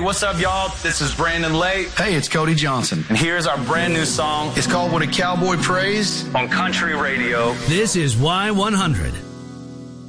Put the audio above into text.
what's up, y'all? This is Brandon Lake. Hey, it's Cody Johnson. And here's our brand new song. It's called What a Cowboy Prays on Country Radio. This is Y100.